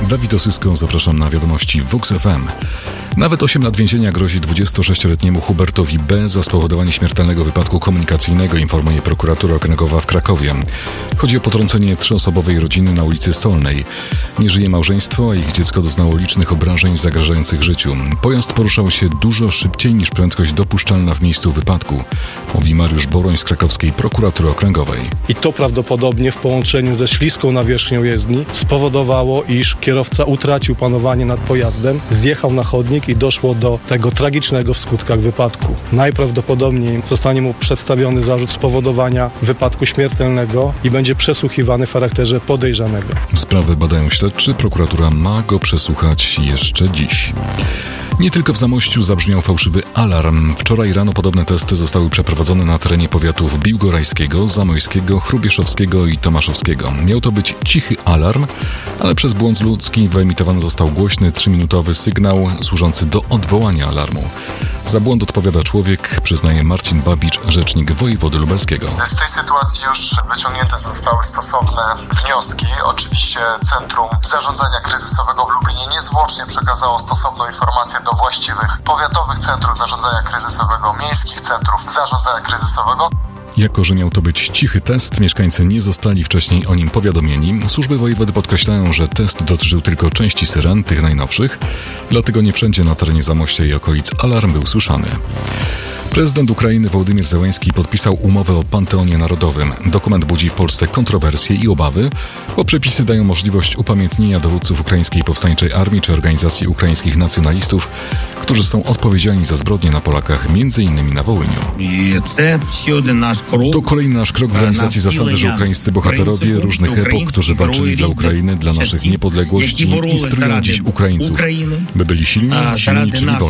Dawid Osysko, zapraszam na wiadomości VOX FM. Nawet 8 lat więzienia grozi 26-letniemu Hubertowi B. za spowodowanie śmiertelnego wypadku komunikacyjnego, informuje prokuratura okręgowa w Krakowie. Chodzi o potrącenie 3-osobowej rodziny na ulicy Stolnej. Nie żyje małżeństwo, a ich dziecko doznało licznych obrażeń zagrażających życiu. Pojazd poruszał się dużo szybciej niż prędkość dopuszczalna w miejscu wypadku, mówi Mariusz Boroń z krakowskiej prokuratury okręgowej. I to prawdopodobnie w połączeniu ze śliską nawierzchnią jezdni spowodowało, iż kierowca utracił panowanie nad pojazdem, zjechał na chodnik i doszło do tego tragicznego w skutkach wypadku. Najprawdopodobniej zostanie mu przedstawiony zarzut spowodowania wypadku śmiertelnego i będzie przesłuchiwany w charakterze podejrzanego. Sprawę badają śledczy, prokuratura ma go przesłuchać jeszcze dziś. Nie tylko w Zamościu zabrzmiał fałszywy alarm. Wczoraj rano podobne testy zostały przeprowadzone na terenie powiatów biłgorajskiego, zamojskiego, chrubieszowskiego i tomaszowskiego. Miał to być cichy alarm, ale przez błąd ludzki wyemitowany został głośny 3-minutowy sygnał służący do odwołania alarmu. Za błąd odpowiada człowiek, przyznaje Marcin Babicz, rzecznik wojewody lubelskiego. Z tej sytuacji już wyciągnięte zostały stosowne wnioski. Oczywiście Centrum Zarządzania Kryzysowego w Lublinie niezwłocznie przekazało stosowną informację do właściwych powiatowych centrów zarządzania kryzysowego, miejskich centrów zarządzania kryzysowego. Jako że miał to być cichy test, mieszkańcy nie zostali wcześniej o nim powiadomieni. Służby wojewody podkreślają, że test dotyczył tylko części syren, tych najnowszych, dlatego nie wszędzie na terenie Zamościa i okolic alarm był słyszany. Prezydent Ukrainy Wołodymyr Zełenski podpisał umowę o Panteonie Narodowym. Dokument budzi w Polsce kontrowersje i obawy, bo przepisy dają możliwość upamiętnienia dowódców ukraińskiej powstańczej armii czy organizacji ukraińskich nacjonalistów, którzy są odpowiedzialni za zbrodnie na Polakach, m.in. na Wołyniu. To kolejny nasz krok w realizacji zasady, że ukraińscy bohaterowie różnych epok, którzy walczyli dla Ukrainy, dla naszych niepodległości, instruują dziś Ukraińców, by byli silni, czyli wolni.